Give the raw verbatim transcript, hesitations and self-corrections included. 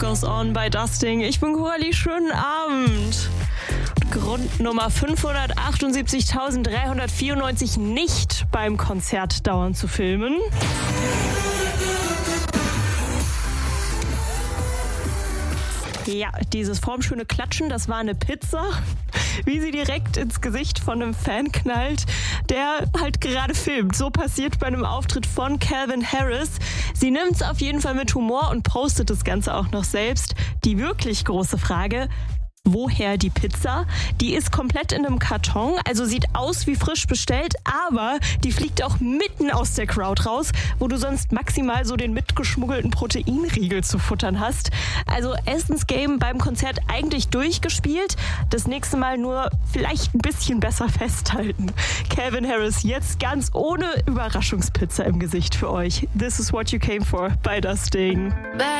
Goes On bei Dusting. Ich bin Coralie, schönen Abend. Grund Nummer fünfhundertachtundsiebzigtausenddreihundertvierundneunzig nicht beim Konzert dauernd zu filmen. Ja, dieses formschöne Klatschen, das war eine Pizza, wie sie direkt ins Gesicht von einem Fan knallt, der halt gerade filmt. So passiert bei einem Auftritt von Calvin Harris. Sie nimmt es auf jeden Fall mit Humor und postet das Ganze auch noch selbst. Die wirklich große Frage: Woher die Pizza? Die ist komplett in einem Karton, also sieht aus wie frisch bestellt, aber die fliegt auch mitten aus der Crowd raus, wo du sonst maximal so den mitgeschmuggelten Proteinriegel zu futtern hast. Also Essensgame beim Konzert eigentlich durchgespielt, das nächste Mal nur vielleicht ein bisschen besser festhalten. Calvin Harris jetzt ganz ohne Überraschungspizza im Gesicht für euch. This is what you came for bei Dusting.